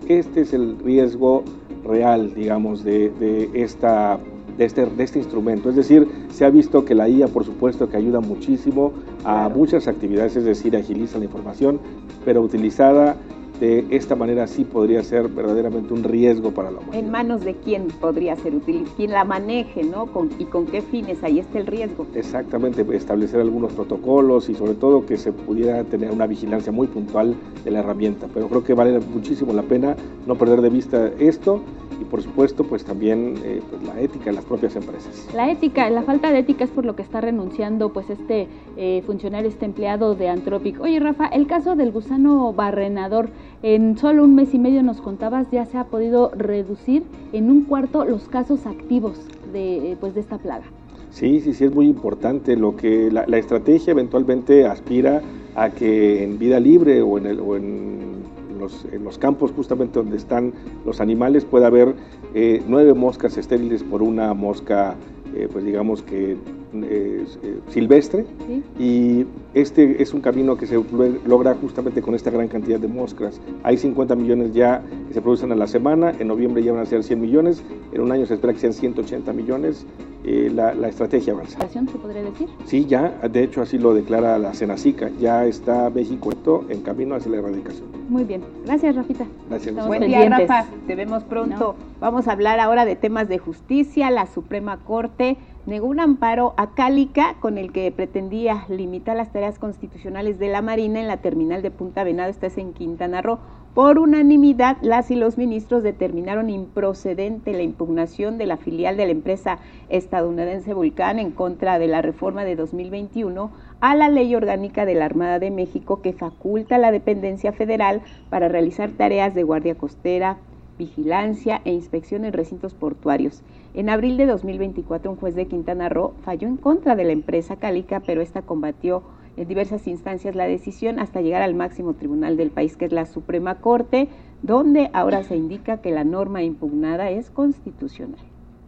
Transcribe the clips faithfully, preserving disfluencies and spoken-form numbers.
este es el riesgo real, digamos, de, de, esta, de, este, de este instrumento. Es decir, se ha visto que la I A, por supuesto, que ayuda muchísimo a claro. muchas actividades, es decir, agiliza la información, pero utilizada de esta manera sí podría ser verdaderamente un riesgo para la humanidad. ¿En manos de quién podría ser útil? ¿Quién la maneje, no? ¿Con, y con qué fines? Ahí está el riesgo. Exactamente, establecer algunos protocolos y sobre todo que se pudiera tener una vigilancia muy puntual de la herramienta. Pero creo que vale muchísimo la pena no perder de vista esto y por supuesto pues también eh, pues, la ética en las propias empresas. La ética, la falta de ética es por lo que está renunciando pues este eh, funcionario, este empleado de Anthropic. Oye Rafa, el caso del gusano barrenador, en solo un mes y medio nos contabas, ya se ha podido reducir en un cuarto los casos activos de, pues, de esta plaga. Sí, sí, sí, es muy importante. Lo que la, la estrategia eventualmente aspira a que en vida libre o en, el, o en, los, en los campos justamente donde están los animales pueda haber eh, nueve moscas estériles por una mosca, eh, pues digamos que eh, eh, silvestre, ¿sí? Y este es un camino que se logra justamente con esta gran cantidad de moscas. Hay cincuenta millones ya que se producen a la semana, en noviembre ya van a ser cien millones, en un año se espera que sean ciento ochenta millones, eh, la, la estrategia avanza. ¿Se podría decir? Sí, ya, de hecho así lo declara la Senacica, ya está México en camino hacia la erradicación. Muy bien, gracias Rafita. Gracias. Buen día Rafa, te vemos pronto. No. Vamos a hablar ahora de temas de justicia. La Suprema Corte negó un amparo a Cálica con el que pretendía limitar las tareas constitucionales de la Marina en la terminal de Punta Venado, esta es en Quintana Roo. Por unanimidad, las y los ministros determinaron improcedente la impugnación de la filial de la empresa estadounidense Vulcan en contra de la reforma de dos mil veintiuno a la Ley Orgánica de la Armada de México que faculta a la dependencia federal para realizar tareas de guardia costera, vigilancia e inspección en recintos portuarios. En abril de dos mil veinticuatro, un juez de Quintana Roo falló en contra de la empresa Cálica, pero esta combatió en diversas instancias la decisión hasta llegar al máximo tribunal del país, que es la Suprema Corte, donde ahora se indica que la norma impugnada es constitucional.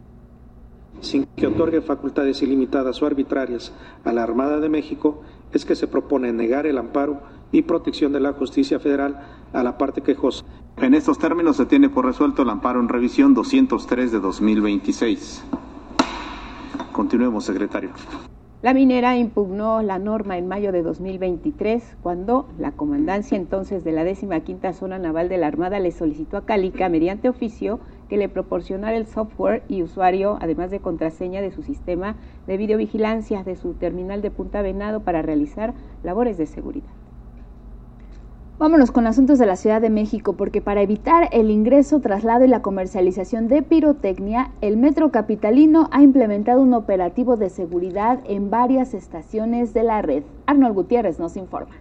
Sin que otorgue facultades ilimitadas o arbitrarias a la Armada de México, es que se propone negar el amparo y protección de la justicia federal a la parte quejosa. En estos términos se tiene por resuelto el amparo en revisión doscientos tres de dos mil veintiséis. Continuemos, secretario. La minera impugnó la norma en mayo de dos mil veintitrés, cuando la comandancia entonces de la décima quinta Zona Naval de la Armada le solicitó a Cálica, mediante oficio, que le proporcionara el software y usuario, además de contraseña de su sistema de videovigilancia de su terminal de Punta Venado para realizar labores de seguridad. Vámonos con asuntos de la Ciudad de México, porque para evitar el ingreso, traslado y la comercialización de pirotecnia, el Metro Capitalino ha implementado un operativo de seguridad en varias estaciones de la red. Arnold Gutiérrez nos informa.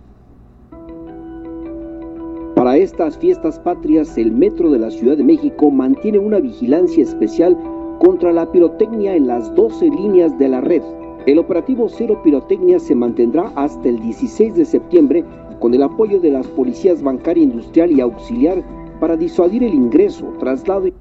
Para estas fiestas patrias, el Metro de la Ciudad de México mantiene una vigilancia especial contra la pirotecnia en las doce líneas de la red. El operativo Cero Pirotecnia se mantendrá hasta el dieciséis de septiembre con el apoyo de las policías bancaria, industrial y auxiliar para disuadir el ingreso, traslado y